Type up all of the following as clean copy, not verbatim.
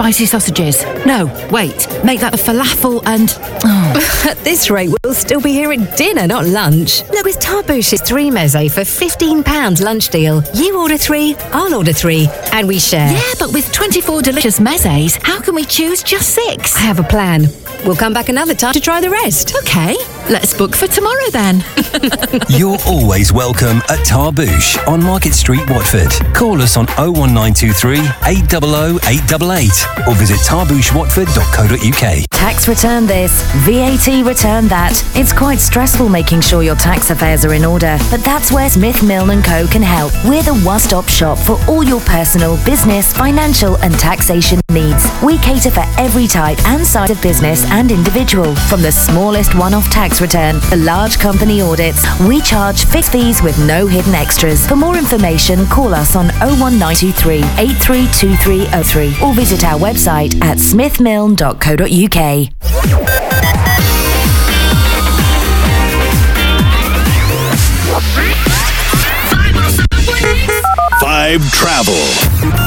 spicy sausages. No, wait, make that a falafel and... Oh. At this rate, we'll still be here at dinner, not lunch. Look, with Tarbouche's 3 meze for £15 lunch deal. You order 3, I'll order 3, and we share. Yeah, but with 24 delicious mezes, how can we choose just 6? I have a plan. We'll come back another time to try the rest. OK, let's book for tomorrow then. You're always welcome at Tarbouche on Market Street, Watford. Call us on 01923 800 888 or visit tarbouchewatford.co.uk. Tax return this, VAT return that. It's quite stressful making sure your tax affairs are in order, but that's where Smith Milne & Co can help. We're the one-stop shop for all your personal, business, financial and taxation needs. We cater for every type and size of business and individual. From the smallest one-off tax return to large company audits, we charge fixed fees with no hidden extras. For more information, call us on 01923 832303 or visit our website at smithmilne.co.uk. Vibe Travel.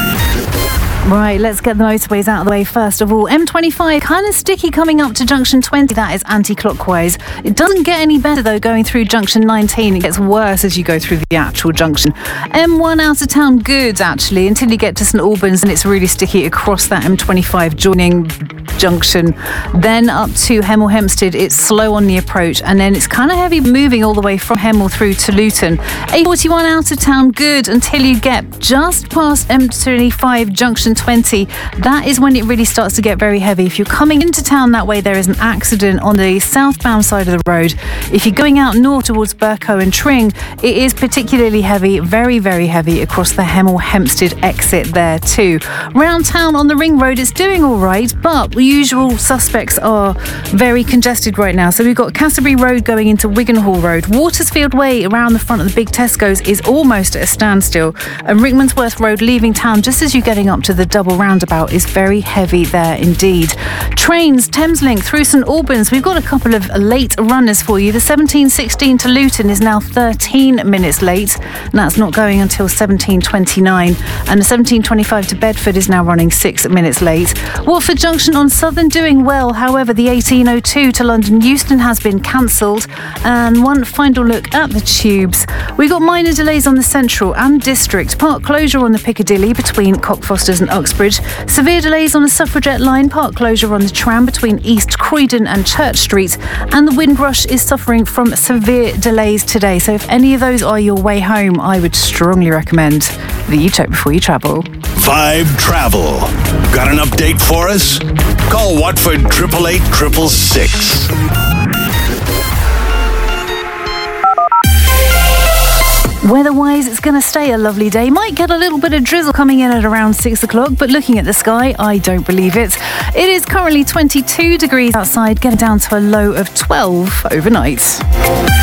Right, let's get the motorways out of the way first of all. M25, kind of sticky coming up to junction 20. That is anti-clockwise. It doesn't get any better though going through junction 19. It gets worse as you go through the actual junction. M1 out of town, good actually, until you get to St Albans and it's really sticky across that M25 joining junction. Then up to Hemel Hempstead, it's slow on the approach and then it's kind of heavy moving all the way from Hemel through to Luton. A41 out of town, good until you get just past M25 junction 20. That is when it really starts to get very heavy. If you're coming into town that way, there is an accident on the southbound side of the road. If you're going out north towards Burco and Tring, it is particularly heavy, very, very heavy across the Hemel Hempstead exit there too. Round town on the ring road, it's doing all right, but the usual suspects are very congested right now. So we've got Canterbury Road going into Wigan Hall Road. Watersfield Way around the front of the big Tesco's is almost at a standstill. And Rickmansworth Road leaving town just as you're getting up to the double roundabout is very heavy there indeed. Trains, Thameslink through St Albans. We've got a couple of late runners for you. The 1716 to Luton is now 13 minutes late, and that's not going until 1729. And the 1725 to Bedford is now running 6 minutes late. Watford Junction on Southern doing well. However, the 1802 to London Euston has been cancelled. And one final look at the tubes. We got minor delays on the Central and District. Part closure on the Piccadilly between Cockfosters and Uxbridge. Severe delays on the Suffragette line. Part closure on the tram between East Croydon and Church Street. And the Windrush is suffering from severe delays today. So if any of those are your way home, I would strongly recommend that you check before you travel. Vibe Travel. Got an update for us? Call Watford 888 666. Weather-wise, it's going to stay a lovely day. Might get a little bit of drizzle coming in at around 6 o'clock, but looking at the sky, I don't believe it. It is currently 22 degrees outside, getting down to a low of 12 overnight.